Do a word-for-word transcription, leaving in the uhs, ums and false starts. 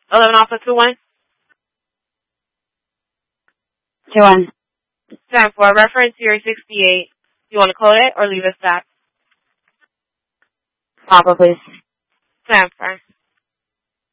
eleven Alpha two one. two one. Time for reference series sixty-eight. You want to code it or leave it stop? Papa, please. Time for.